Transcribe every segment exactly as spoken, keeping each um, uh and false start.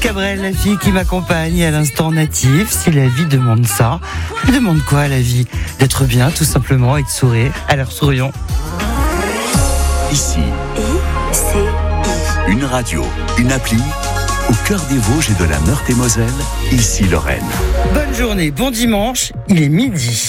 Cabrel, la fille qui m'accompagne à l'instant natif. Si la vie demande ça, elle demande quoi à la vie ? D'être bien, tout simplement, et de sourire. Alors sourions. Ici, une radio, une appli, au cœur des Vosges et de la Meurthe-et-Moselle, ici Lorraine. Bonne journée, bon dimanche, il est midi.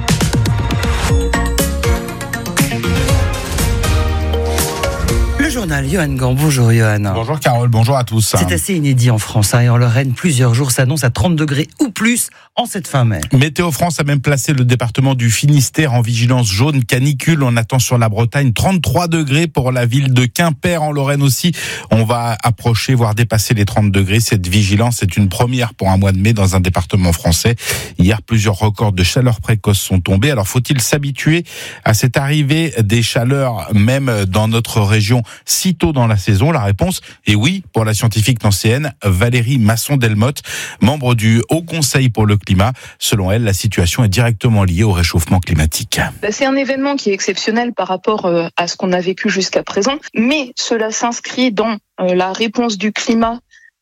Le journal, Johan Gant. Bonjour Johan. Bonjour Carole, bonjour à tous. C'est assez inédit en France hein, et en Lorraine. Plusieurs jours s'annoncent à trente degrés ou plus en cette fin mai. Météo France a même placé le département du Finistère en vigilance jaune canicule. On attend sur la Bretagne trente-trois degrés pour la ville de Quimper. En Lorraine aussi, on va approcher, voire dépasser les trente degrés. Cette vigilance est une première pour un mois de mai dans un département français. Hier, plusieurs records de chaleur précoce sont tombés. Alors faut-il s'habituer à cette arrivée des chaleurs, même dans notre région, si tôt dans la saison? La réponse est oui pour la scientifique nancéenne Valérie Masson-Delmotte, membre du Haut Conseil pour le climat. Selon elle, la situation est directement liée au réchauffement climatique. C'est un événement qui est exceptionnel par rapport à ce qu'on a vécu jusqu'à présent, mais cela s'inscrit dans la réponse du climat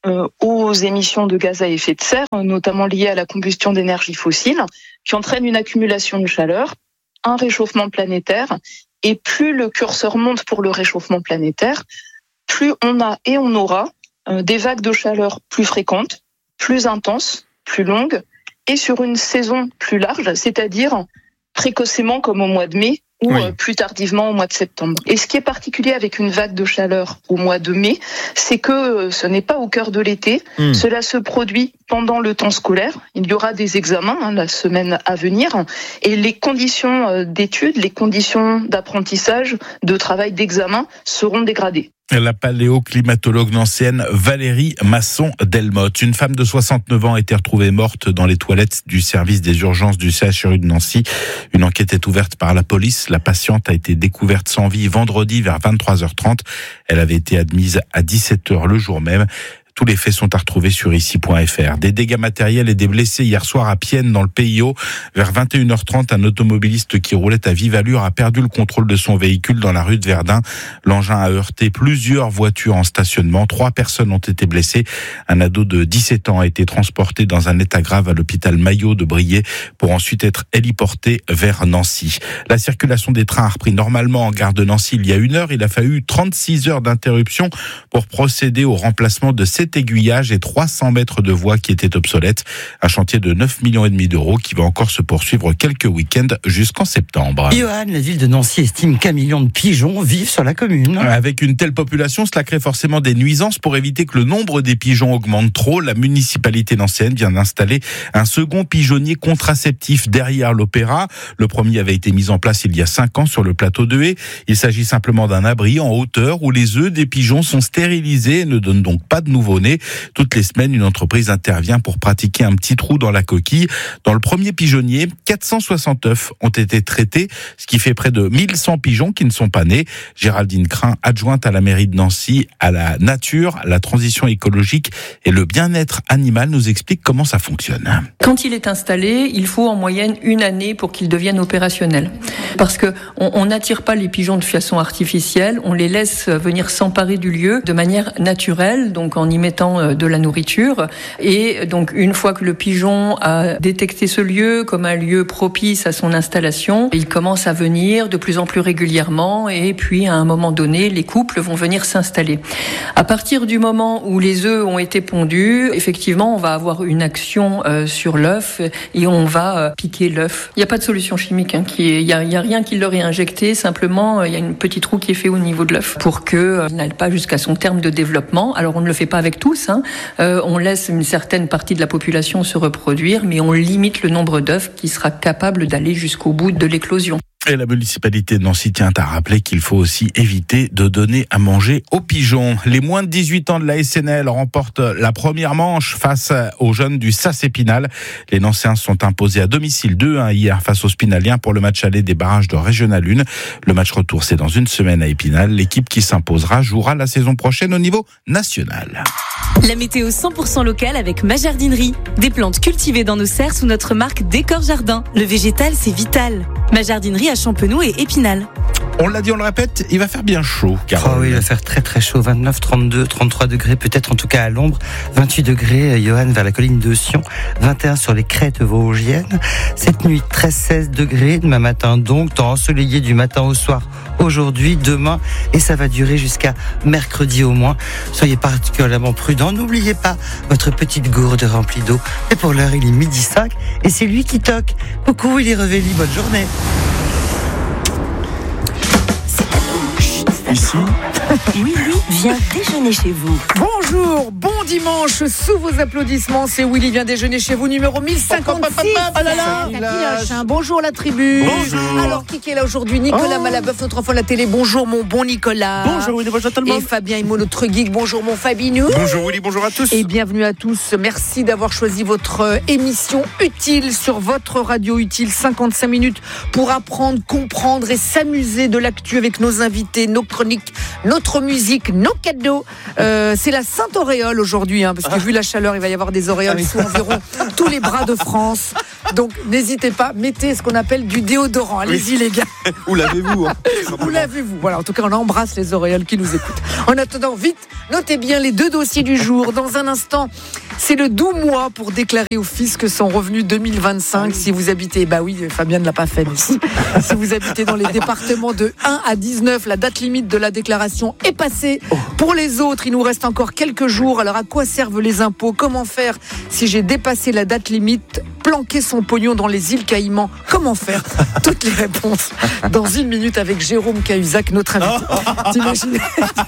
aux émissions de gaz à effet de serre, notamment liées à la combustion d'énergie fossile, qui entraîne une accumulation de chaleur, un réchauffement planétaire. Et plus le curseur monte pour le réchauffement planétaire, plus on a et on aura euh, des vagues de chaleur plus fréquentes, plus intenses, plus longues, et sur une saison plus large, c'est-à-dire précocement comme au mois de mai ou oui. euh, plus tardivement au mois de septembre. Et ce qui est particulier avec une vague de chaleur au mois de mai, c'est que euh, ce n'est pas au cœur de l'été, mmh. Cela se produit pendant le temps scolaire. Il y aura des examens hein, la semaine à venir, et les conditions euh, d'études, les conditions d'apprentissage, de travail, d'examen seront dégradées. La paléoclimatologue nancéenne Valérie Masson-Delmotte. Une femme de soixante-neuf ans a été retrouvée morte dans les toilettes du service des urgences du C H R U de Nancy. Une enquête est ouverte par la police. La patiente a été découverte sans vie vendredi vers vingt-trois heures trente. Elle avait été admise à dix-sept heures le jour même. Tous les faits sont à retrouver sur ici point f r. Des dégâts matériels et des blessés hier soir à Pienne, dans le P I O. Vers vingt et une heures trente, un automobiliste qui roulait à vive allure a perdu le contrôle de son véhicule dans la rue de Verdun. L'engin a heurté plusieurs voitures en stationnement. Trois personnes ont été blessées. Un ado de dix-sept ans a été transporté dans un état grave à l'hôpital Maillot de Briey pour ensuite être héliporté vers Nancy. La circulation des trains a repris normalement en gare de Nancy il y a une heure. Il a fallu trente-six heures d'interruption pour procéder au remplacement de sept aiguillage et trois cents mètres de voies qui étaient obsolètes. Un chantier de neuf millions et demi d'euros qui va encore se poursuivre quelques week-ends jusqu'en septembre. Johan, la ville de Nancy estime qu'un million de pigeons vivent sur la commune. Avec une telle population, cela crée forcément des nuisances. Pour éviter que le nombre des pigeons augmente trop, la municipalité nancéenne vient d'installer un second pigeonnier contraceptif derrière l'opéra. Le premier avait été mis en place il y a cinq ans sur le plateau de Haye. Il s'agit simplement d'un abri en hauteur où les œufs des pigeons sont stérilisés et ne donnent donc pas de nouveau-nés. Toutes les semaines, une entreprise intervient pour pratiquer un petit trou dans la coquille. Dans le premier pigeonnier, quatre cent soixante œufs ont été traités, ce qui fait près de mille cent pigeons qui ne sont pas nés. Géraldine Crin, adjointe à la mairie de Nancy, à la nature, la transition écologique et le bien-être animal, nous explique comment ça fonctionne. Quand il est installé, il faut en moyenne une année pour qu'il devienne opérationnel. Parce que on n'attire pas les pigeons de façon artificielle, on les laisse venir s'emparer du lieu de manière naturelle, donc en y mettant de la nourriture. Et donc, une fois que le pigeon a détecté ce lieu comme un lieu propice à son installation, il commence à venir de plus en plus régulièrement et puis, à un moment donné, les couples vont venir s'installer. À partir du moment où les œufs ont été pondus, effectivement, on va avoir une action euh, sur l'œuf et on va euh, piquer l'œuf. Il n'y a pas de solution chimique, hein, qui est, il y a, il y a rien qui leur est injecté, simplement, il y a une petite trou qui est fait au niveau de l'œuf pour qu'il euh, n'aille pas jusqu'à son terme de développement. Alors, on ne le fait pas avec tous, hein. euh, on laisse une certaine partie de la population se reproduire, mais on limite le nombre d'œufs qui sera capable d'aller jusqu'au bout de l'éclosion. Et la municipalité de Nancy tient à rappeler qu'il faut aussi éviter de donner à manger aux pigeons. Les moins de dix-huit ans de la S N L remportent la première manche face aux jeunes du S A S Épinal. Les Nancéens sont imposés à domicile deux un hier face aux Spinaliens pour le match aller des barrages de Régional un. Le match retour, c'est dans une semaine à Épinal. L'équipe qui s'imposera jouera la saison prochaine au niveau national. La météo cent pour cent locale avec Ma Jardinerie. Des plantes cultivées dans nos serres sous notre marque Décor Jardin. Le végétal, c'est vital. Ma Jardinerie à Champenoux et Épinal. On l'a dit, on le répète, il va faire bien chaud. Carole. Oh oui, il va faire très très chaud, vingt-neuf, trente-deux, trente-trois degrés, peut-être en tout cas à l'ombre, vingt-huit degrés, euh, Johan, vers la colline de Sion, vingt et un sur les crêtes vosgiennes. Cette nuit, treize, seize degrés, demain matin donc, temps ensoleillé du matin au soir, aujourd'hui, demain, et ça va durer jusqu'à mercredi au moins. Soyez particulièrement prudents, n'oubliez pas votre petite gourde remplie d'eau. Et pour l'heure, il est midi cinq, et c'est lui qui toque. Coucou, il est Revelli, bonne journée. Ici, Oui, oui, viens déjeuner chez vous. Bonjour, bon dimanche, sous vos applaudissements, c'est Willy vient déjeuner chez vous, numéro mille cinquante-six. Ah là là, Salut, la Piloche, hein. Bonjour la tribu. Bonjour. Alors, qui est là aujourd'hui? Nicolas Oh. Malabeuf, notre enfant de la télé. Bonjour mon bon Nicolas. Bonjour Willy, bonjour tout le Et monde. Fabien Imo, notre geek. Bonjour mon Fabinou. Bonjour Willy, bonjour à tous. Et bienvenue à tous. Merci d'avoir choisi votre euh, émission utile sur votre radio utile. cinquante-cinq minutes pour apprendre, comprendre et s'amuser de l'actu avec nos invités, nos chroniques, notre musique, nos cadeaux. Euh, c'est la Sainte Auréole aujourd'hui, hein, parce que vu la chaleur, il va y avoir des auréoles sous environ tous les bras de France. Donc n'hésitez pas, mettez ce qu'on appelle du déodorant. Allez-y les gars. Où l'avez-vous hein Où l'avez-vous? Voilà, en tout cas, on embrasse les auréoles qui nous écoutent. En attendant, vite, notez bien les deux dossiers du jour. Dans un instant, c'est le doux mois pour déclarer au fisc son revenu deux mille vingt-cinq. Si vous habitez, bah oui, Fabien ne l'a pas fait, mais si. Si vous habitez dans les départements de un à dix-neuf, la date limite de la déclaration est passée. Pour les autres, il nous reste encore quelques jours. Alors, à quoi servent les impôts? Comment faire si j'ai dépassé la date limite? Planquer son pognon dans les îles Caïmans. Comment faire? Toutes les réponses dans une minute avec Jérôme Cahuzac, notre invité. T'imagines?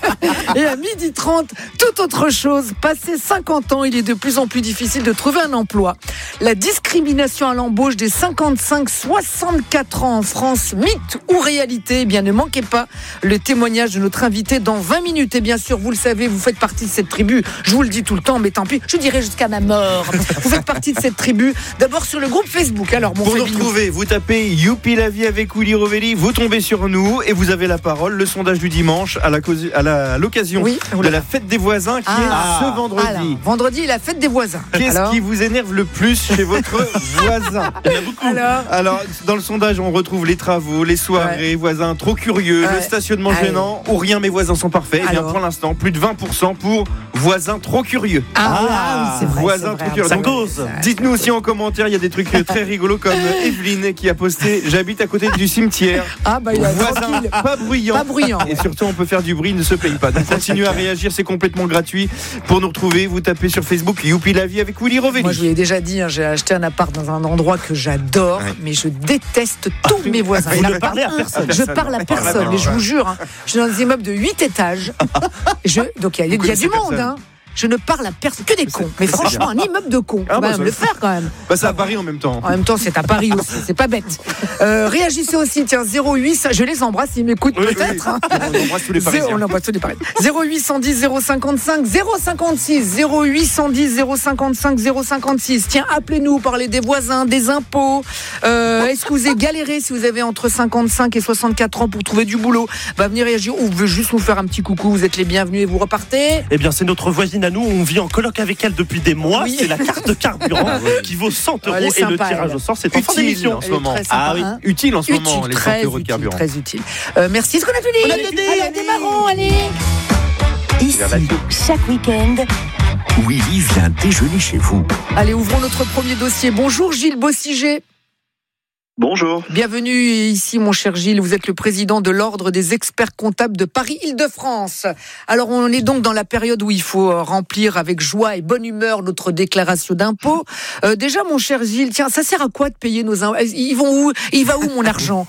Et à midi trente, toute autre chose. Passé cinquante ans, il est de plus en plus difficile de trouver un emploi. La discrimination à l'embauche des cinquante-cinq à soixante-quatre ans en France, mythe ou réalité? Eh bien, ne manquez pas le témoignage de notre invité dans vingt minutes. Et bien sûr, vous le savez, vous faites partie de cette tribu. Je vous le dis tout le temps, mais tant pis, je dirais jusqu'à ma mort. Vous faites partie de cette tribu. D'abord sur le groupe Facebook. Alors, mon Pour nous Fabinou. retrouver, vous tapez Youpi la vie avec Willy Rovelli, vous tombez sur nous et vous avez la parole. Le sondage du dimanche à, la cause- à, la- à l'occasion Oui, de la fête des voisins qui Ah. est ce vendredi. Alors, vendredi, la fête des voisins. Qu'est-ce Alors qui vous énerve le plus chez votre voisin? Il y en a beaucoup. Alors Alors, dans le sondage, on retrouve les travaux, les soirées, voisins trop curieux, Ouais. le stationnement Allez. gênant ou rien, mes voisins sont parfaits. Et bien, Alors. pour l'instant, plus de vingt pour cent pour voisins trop curieux. Ah, ah, oui, c'est vrai. Voisins c'est trop vrai. curieux. Ça Donc, cause. dites-nous aussi en commentaire, il y a des trucs très rigolos comme Evelyne qui a posté j'habite à côté du cimetière. Ah, bah, il a Voisin tranquille. pas bruyant. Pas bruyant. Et surtout, on peut faire du bruit, ne se paye pas. Donc, continuez à réagir, c'est complètement gratuit. Pour nous retrouver, vous tapez sur Facebook Youpi la vie avec Willy Rovelli. Moi, je vous l'ai déjà dit, hein, j'ai acheté un appart dans un endroit que j'adore, Ouais. mais je déteste tous mes voisins. Vous Il y en ne a pas parlez à un. personne. Je parle à personne, mais je vous jure, hein, je suis dans des immeubles de huit étages. Je, donc il y a, il y a connaissez du monde, personne. hein. Je ne parle à personne, que des cons. Mais franchement, un immeuble de cons, Ah, faut bah, quand même ça- le faire quand même. Bah, c'est à Paris en même temps. En même temps, c'est à Paris aussi, c'est pas bête. Euh, réagissez aussi, tiens, zéro huit, ça, je les embrasse, ils m'écoutent Oui, peut-être. oui. hein. On embrasse tous les Zéro- Parisiens. On embrasse tous les Parisiens. zéro huit cent dix zéro cinquante-cinq zéro cinquante-six zéro huit cent dix zéro cinquante-cinq zéro cinquante-six. Tiens, appelez-nous, parlez des voisins, des impôts. Euh, est-ce que vous avez galéré si vous avez entre cinquante-cinq et soixante-quatre ans pour trouver du boulot? Bah, venez réagir ou vous voulez juste nous faire un petit coucou. Vous êtes les bienvenus et vous repartez. Eh bien, c'est notre voisine à nous. On vit en coloc avec elle depuis des mois. Oui. C'est la carte carburant qui vaut cent euros. Elle est Et le sympa, tirage elle. au sort, c'est en fin Utile d'émission. en ce Elle est moment. très sympa, Ah oui, hein. utile en ce moment, Utile, les cent très euros de utile, carburant. très utile. Euh, merci, est-ce qu'on a tout dit? On a tout dit, Allez, allez. démarrons, allez. Ici, chaque week-end, Willy vient déjeuner chez vous. Allez, ouvrons notre premier dossier. Bonjour Gilles Bossiger. Bonjour. Bienvenue ici, mon cher Gilles. Vous êtes le président de l'Ordre des experts comptables de Paris-Île-de-France. Alors, on est donc dans la période où il faut remplir avec joie et bonne humeur notre déclaration d'impôt. Euh, déjà, mon cher Gilles, tiens, ça sert à quoi de payer nos impôts? Ils vont où? Il va où mon argent?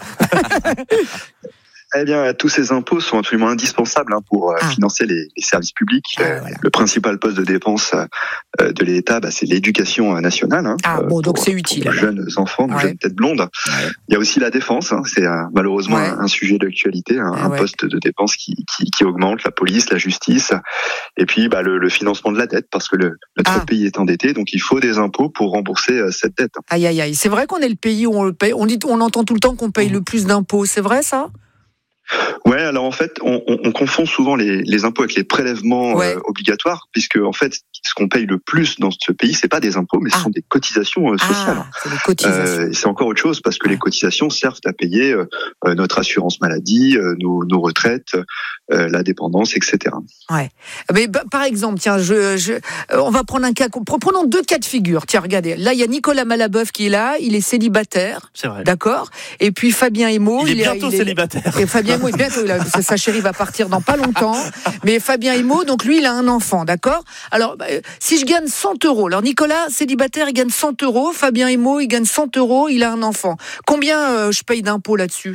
Eh bien, tous ces impôts sont absolument indispensables hein, pour euh, Ah. financer les, les services publics. Ah, Euh, voilà. Le principal poste de dépense euh, de l'État, bah, c'est l'éducation euh, nationale. Hein, Ah, euh, bon, donc pour- c'est utile, Pour nos alors. jeunes enfants, nos Ouais. jeunes têtes blondes. Il y a aussi la défense. Hein, c'est euh, malheureusement Ouais. un, un sujet d'actualité, hein, Ah, un ouais. poste de dépense qui, qui, qui augmente, la police, la justice, et puis bah, le, le financement de la dette, parce que le, notre Ah. pays est endetté, donc il faut des impôts pour rembourser euh, cette dette. Aïe, aïe, aïe. C'est vrai qu'on est le pays où on le paye. On dit, on entend tout le temps qu'on paye le plus d'impôts. C'est vrai, ça? Ouais, alors en fait, on, on, on confond souvent les, les impôts avec les prélèvements Ouais. euh, obligatoires, puisque en fait, ce qu'on paye le plus dans ce pays, c'est pas des impôts, mais ce Ah. sont des cotisations euh, sociales. Ah, c'est les cotisations. Euh, c'est encore autre chose parce que les cotisations servent à payer euh, notre assurance maladie, euh, nos, nos retraites, euh, la dépendance, et cetera. Ouais. Mais bah, par exemple, tiens, je, je, euh, on va prendre un cas. Prenons deux cas de figure. Tiens, regardez. Là, il y a Nicolas Malabeuf qui est là. Il est célibataire. C'est vrai. D'accord. Et puis Fabien Emo. Il est bientôt il est- célibataire. Et Fabien Emo, est bientôt, il a- sa chérie va partir dans pas longtemps. Mais Fabien Emo, donc lui, il a un enfant, d'accord. Alors, bah, euh, si je gagne cent euros, alors Nicolas, célibataire, il gagne cent euros. Fabien Emo, il gagne cent euros, il a un enfant. Combien euh, je paye d'impôts là-dessus?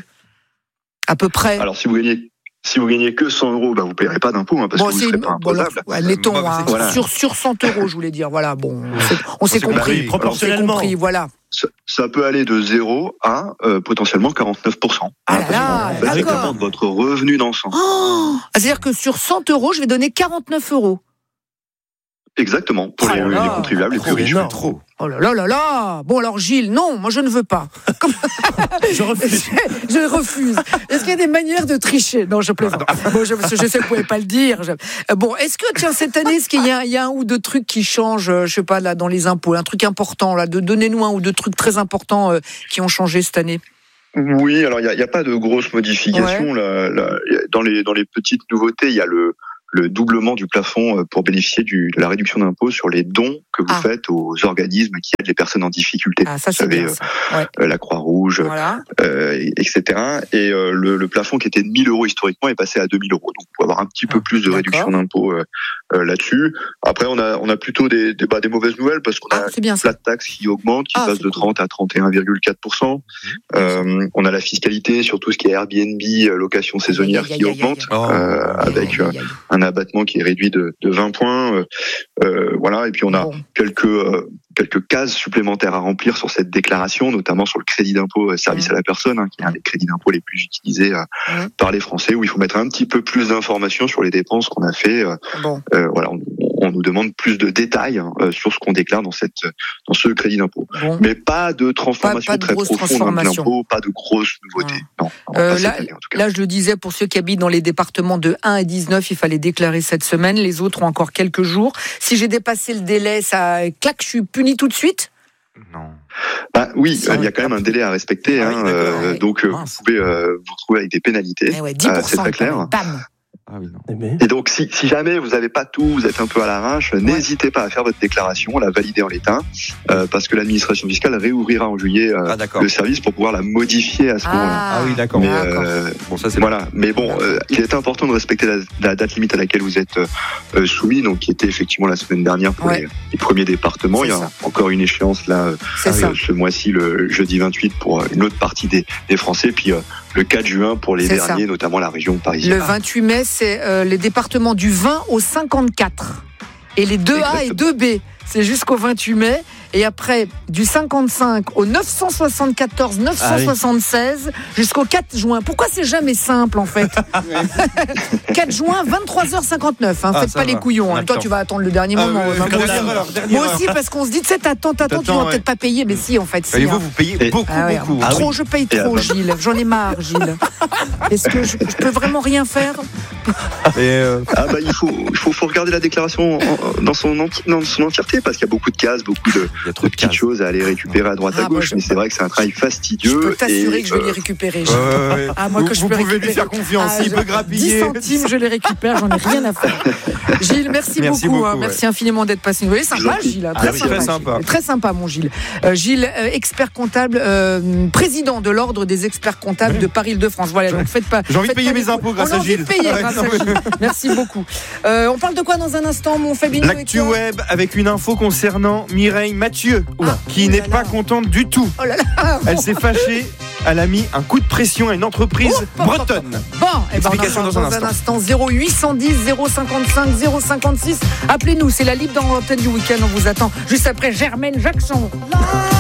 À peu près. Alors si vous gagnez si vous gagnez que cent euros, bah vous payerez pas d'impôts hein, parce Bon, que vous c'est serez une- pas bon, alors, imposable. ouais, admettons, Bah, hein, c'est- voilà. sur, sur cent euros, je voulais dire. Voilà, bon, on s'est, on s'est s'est compris. compris. On s'est Proportionnellement. compris, voilà. Ça, ça peut aller de zéro à euh, potentiellement quarante-neuf pour cent. Ah là là, Ça dépend d'accord. de votre revenu d'ensemble. Oh, c'est-à-dire que sur cent euros, je vais donner quarante-neuf euros. Exactement, pour Oh les, là là. les contribuables les plus Trop riches. énorme. Trop. Oh là là là là. Bon, alors Gilles, non, moi je ne veux pas. Comme- Je refuse. je, je refuse. Est-ce qu'il y a des manières de tricher? Non, je plaisante. Bon, je, parce que je sais que vous pouvez pas le dire. Je- Euh, Bon, est-ce que, tiens, cette année, est-ce qu'il y a, il y a un ou deux trucs qui changent, euh, je sais pas, là, dans les impôts, un truc important, là, de donnez-nous un ou deux trucs très importants euh, qui ont changé cette année? Oui, alors il n'y a, il y a pas de grosses modifications. Là, là. Dans, les, dans les petites nouveautés, il y a le, le doublement du plafond pour bénéficier du, de la réduction d'impôt sur les dons que vous Ah. faites aux organismes qui aident les personnes en difficulté. Ah, ça, Vous c'est savez, bien, euh, ça. Ouais. euh, la Croix-Rouge, Voilà. euh, et cetera. Et euh, le, le plafond qui était de mille euros historiquement est passé à deux mille euros. Donc, vous pouvez avoir un petit peu Ah, plus de d'accord. réduction d'impôt euh, euh, là-dessus. Après, on a, on a plutôt des, des, bah, des mauvaises nouvelles parce qu'on Ah, a c'est bien une ça. flat tax qui augmente, qui Ah, passe c'est de cool. trente à trente et un virgule quatre pour cent. Euh, on a la fiscalité sur tout ce qui est Airbnb, euh, location saisonnière Aïe, aïe, qui aïe, aïe, augmente, aïe, aïe. euh, Oh. avec euh, Aïe, aïe, aïe. un abattement qui est réduit de, de vingt points. Euh, euh, voilà. Et puis on a Bon. quelques euh, quelques cases supplémentaires à remplir sur cette déclaration, notamment sur le crédit d'impôt euh, service Mmh. à la personne, hein, qui est un des crédits d'impôt les plus utilisés euh, Mmh. par les Français, où il faut mettre un petit peu plus d'informations sur les dépenses qu'on a fait. Euh, Bon. euh, voilà, on, on nous demande plus de détails hein, euh, sur ce qu'on déclare dans cette dans ce crédit d'impôt. Bon. Mais pas de transformation Pas- pas de très grosses profonde hein, de transformations. l'impôt, pas de grosses nouveautés. Non, non, Euh, pas là, cette année, en tout cas. là, je le disais, pour ceux qui habitent dans les départements de un à dix-neuf, il fallait déclarer cette semaine. Les autres ont encore quelques jours. Si j'ai dépassé le délai, ça claque, je suis puni tout de suite? Non. Bah, oui, Ça, il y a quand même un délai à respecter. Ah hein, oui, d'accord, euh, ouais. donc, euh, vous Mince. pouvez euh, vous retrouver avec des pénalités. Eh ouais, dix pour cent. Euh, c'est très clair. Bam. Ah oui, non. Mais- Et donc, si, si jamais vous n'avez pas tout, vous êtes un peu à l'arrache, n'hésitez pas à faire votre déclaration, à la valider en l'état, euh, parce que l'administration fiscale réouvrira en juillet euh, Ah d'accord. le service pour pouvoir la modifier à ce moment-là. Ah, Ah oui, d'accord. Mais d'accord. euh, Bon, ça c'est voilà. Mais bon, euh, il est important de respecter la, la date limite à laquelle vous êtes euh, soumis, donc qui était effectivement la semaine dernière pour Ouais. les, les premiers départements. C'est Il y a ça. encore une échéance là euh, C'est ça. ce mois-ci, le jeudi vingt-huit, pour euh, une autre partie des, des Français, puis euh, le quatre juin pour les C'est ça. derniers, notamment la région Le parisienne. vingt-huit mai, c'est euh, les départements du vingt au cinquante-quatre. Et les deux A et deux B, c'est jusqu'au vingt-huit mai. Et après, du cinquante-cinq au neuf cent soixante-quatorze, neuf cent soixante-seize, jusqu'au quatre juin. Pourquoi c'est jamais simple, en fait? quatre juin, vingt-trois heures cinquante-neuf. Hein. Ah, Faites ça pas les va. couillons. On a Hein. le Toi, temps. tu vas attendre le dernier Ah, moment. ouais, Moi, ouais, moi dernière aussi. heure, dernière Moi heure. aussi, parce qu'on se dit, tu sais, t'attends, t'attends, tu vas ouais. peut-être pas payer. Mais si, en fait, si. Et hein. vous, vous payez Et- beaucoup, Ah ouais, beaucoup. trop, je paye Et trop, à vingt- Gilles. J'en ai marre, Gilles. Est-ce que je, je peux vraiment rien faire? Et, euh, Ah bah il faut, il faut, faut regarder la déclaration en- en- dans son, enti- dans son entièreté, parce qu'il y a beaucoup de cases, beaucoup de, il y a trop de de petites cases. choses à aller récupérer à droite Ah, à moi, gauche, je- mais c'est vrai que c'est un travail Je fastidieux. peux t'assurer et, que je vais les euh, récupérer, Gilles. Ouais, ouais, ouais. Ah, moi, vous, que je vous peux pouvez lui récupérer. faire confiance, Ah, il je- peut dix grappiller. centimes, je les récupère, j'en ai rien à faire. Gilles, merci, Merci beaucoup. beaucoup, hein. ouais. Merci infiniment d'être passé. Vous voyez, Je vous en sympa, prie. Gilles. hein. Ah Très, oui, sympa, très sympa. Gilles. Très sympa, mon Gilles. Euh, Gilles, euh, expert comptable, euh, président de l'ordre des experts comptables de Paris-Île-de-France. Voilà, donc faites pas. J'ai envie de faites payer pas mes les- impôts grâce On a à envie Gilles. de payer Ouais, grâce non, à mais- Gilles. Merci beaucoup. Euh, on parle de quoi dans un instant, mon Fabinho? L'actu et toi web avec une info concernant Mireille Mathieu, qui oh n'est là pas là. contente du tout. Oh là là. Elle s'est fâchée, elle a mis un coup de pression à une entreprise Oh, pop, pop, bretonne. Bon, et ben on en Explication parle dans un dans un instant. instant. zéro huit cent dix, zéro cinquante-cinq, zéro cinquante-six. Appelez-nous, c'est la libre dans l'antenne du week-end. On vous attend juste après Germaine Jackson. La